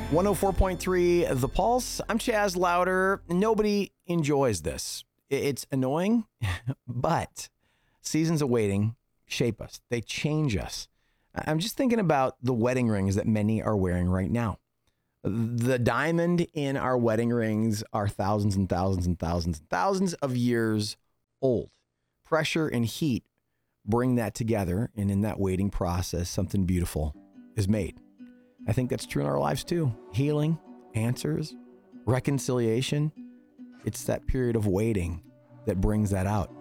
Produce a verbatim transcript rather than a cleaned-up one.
one oh four point three The Pulse. I'm Chaz Louder. Nobody enjoys this. It's annoying, but seasons of waiting shape us. They change us. I'm just thinking about the wedding rings that many are wearing right now. The diamond in our wedding rings are thousands and thousands and thousands and thousands of years old. Pressure and heat bring that together, and in that waiting process, something beautiful is made. I think that's true in our lives too. Healing, answers, reconciliation. It's that period of waiting that brings that out.